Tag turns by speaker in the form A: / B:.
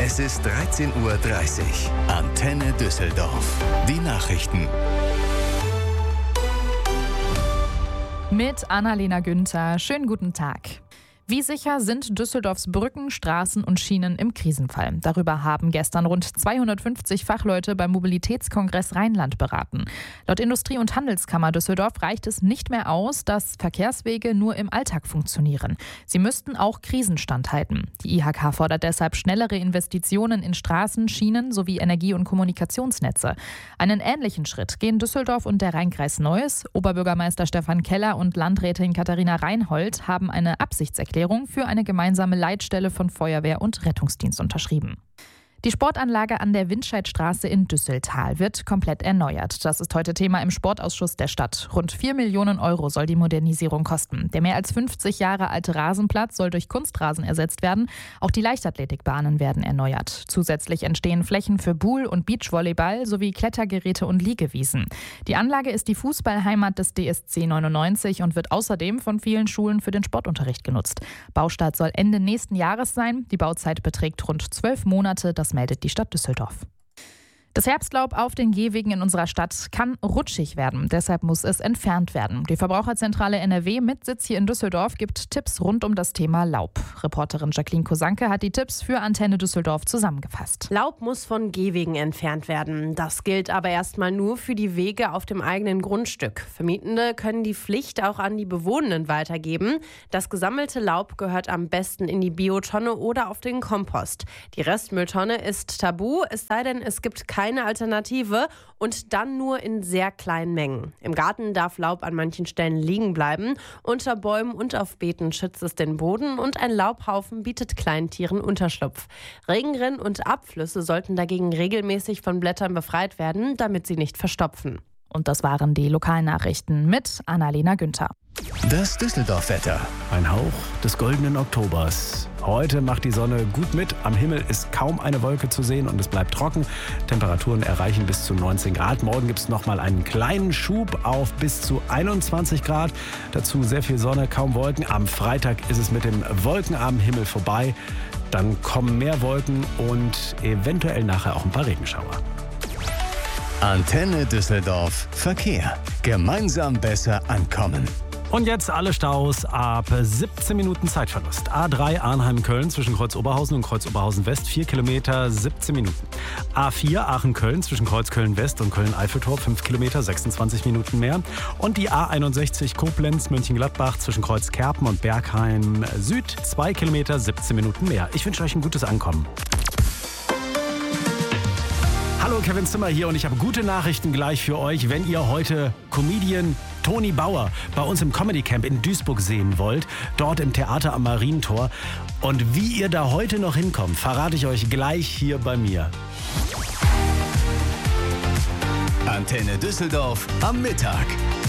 A: Es ist 13:30 Uhr. Antenne Düsseldorf. Die Nachrichten.
B: Mit Annalena Günther. Schönen guten Tag. Wie sicher sind Düsseldorfs Brücken, Straßen und Schienen im Krisenfall? Darüber haben gestern rund 250 Fachleute beim Mobilitätskongress Rheinland beraten. Laut Industrie- und Handelskammer Düsseldorf reicht es nicht mehr aus, dass Verkehrswege nur im Alltag funktionieren. Sie müssten auch Krisen standhalten. Die IHK fordert deshalb schnellere Investitionen in Straßen, Schienen sowie Energie- und Kommunikationsnetze. Einen ähnlichen Schritt gehen Düsseldorf und der Rheinkreis Neuss. Oberbürgermeister Stefan Keller und Landrätin Katharina Reinhold haben eine Absichtserklärung für eine gemeinsame Leitstelle von Feuerwehr und Rettungsdienst unterschrieben. Die Sportanlage an der Windscheidstraße in Düsseltal wird komplett erneuert. Das ist heute Thema im Sportausschuss der Stadt. Rund 4 Millionen Euro soll die Modernisierung kosten. Der mehr als 50 Jahre alte Rasenplatz soll durch Kunstrasen ersetzt werden. Auch die Leichtathletikbahnen werden erneuert. Zusätzlich entstehen Flächen für Pool- und Beachvolleyball sowie Klettergeräte und Liegewiesen. Die Anlage ist die Fußballheimat des DSC 99 und wird außerdem von vielen Schulen für den Sportunterricht genutzt. Baustart soll Ende nächsten Jahres sein. Die Bauzeit beträgt rund 12 Monate. Das meldet die Stadt Düsseldorf. Das Herbstlaub auf den Gehwegen in unserer Stadt kann rutschig werden. Deshalb muss es entfernt werden. Die Verbraucherzentrale NRW mit Sitz hier in Düsseldorf gibt Tipps rund um das Thema Laub. Reporterin Jacqueline Kosanke hat die Tipps für Antenne Düsseldorf zusammengefasst.
C: Laub muss von Gehwegen entfernt werden. Das gilt aber erstmal nur für die Wege auf dem eigenen Grundstück. Vermietende können die Pflicht auch an die Bewohnenden weitergeben. Das gesammelte Laub gehört am besten in die Biotonne oder auf den Kompost. Die Restmülltonne ist tabu, es sei denn, es gibt keine Alternative und dann nur in sehr kleinen Mengen. Im Garten darf Laub an manchen Stellen liegen bleiben. Unter Bäumen und auf Beeten schützt es den Boden und ein Laubhaufen bietet Kleintieren Unterschlupf. Regenrinnen und Abflüsse sollten dagegen regelmäßig von Blättern befreit werden, damit sie nicht verstopfen.
B: Und das waren die Lokalnachrichten mit Annalena Günther.
A: Das Düsseldorf-Wetter.
D: Ein Hauch des goldenen Oktobers. Heute macht die Sonne gut mit. Am Himmel ist kaum eine Wolke zu sehen und es bleibt trocken. Temperaturen erreichen bis zu 19 Grad. Morgen gibt es nochmal einen kleinen Schub auf bis zu 21 Grad. Dazu sehr viel Sonne, kaum Wolken. Am Freitag ist es mit dem wolkenarmen Himmel vorbei. Dann kommen mehr Wolken und eventuell nachher auch ein paar Regenschauer.
A: Antenne Düsseldorf. Verkehr. Gemeinsam besser ankommen.
D: Und jetzt alle Staus ab 17 Minuten Zeitverlust. A3 Arnheim-Köln zwischen Kreuz Oberhausen und Kreuz Oberhausen-West, 4 Kilometer, 17 Minuten. A4 Aachen-Köln zwischen Kreuz Köln-West und Köln-Eiffeltor, 5 Kilometer, 26 Minuten mehr. Und die A61 Koblenz-Mönchengladbach zwischen Kreuz Kerpen und Bergheim Süd, 2 Kilometer, 17 Minuten mehr. Ich wünsche euch ein gutes Ankommen. Hallo, Kevin Zimmer hier und ich habe gute Nachrichten gleich für euch, wenn ihr heute Comedian Toni Bauer bei uns im Comedy Camp in Duisburg sehen wollt, dort im Theater am Marientor. Und wie ihr da heute noch hinkommt, verrate ich euch gleich hier bei mir.
A: Antenne Düsseldorf am Mittag.